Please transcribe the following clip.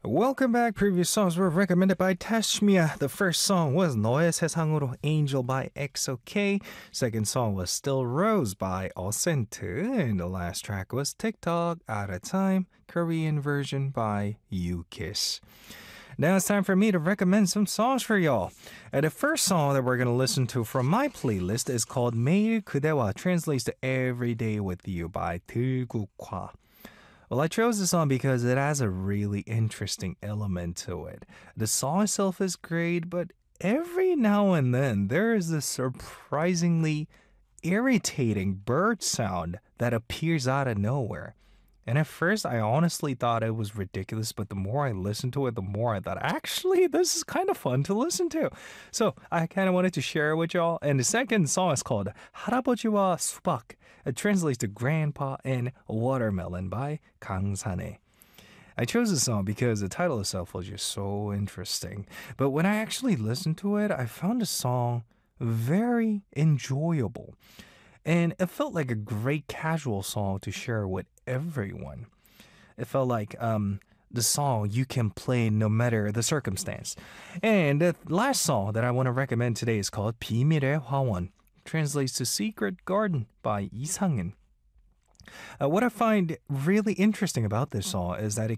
Welcome back. Previous songs were recommended by Tashmia. The first song was 너의 세상으로 Angel by XOK. Second song was Still Rose by Osent. And the last track was TikTok Out of Time, Korean version by UKISS. Now it's time for me to recommend some songs for y'all. The first song that we're going to listen to from my playlist is called 매일 그대와, translates to Every Day with You by 들국화. Well, I chose this song because it has a really interesting element to it. The song itself is great, but every now and then there is this surprisingly irritating bird sound that appears out of nowhere. And at first, I honestly thought it was ridiculous, but the more I listened to it, the more I thought, actually, this is kind of fun to listen to. So I kind of wanted to share it with y'all. And the second song is called 할아버지와 수박. It translates to Grandpa and Watermelon by 강산에. I chose this song because the title itself was just so interesting. But when I actually listened to it, I found the song very enjoyable. And it felt like a great casual song to share with everyone. It felt like the song you can play no matter the circumstance. And the last song that I want to recommend today is called 비밀의 화원. Translates to Secret Garden by 이상은. What I find really interesting about this song is that it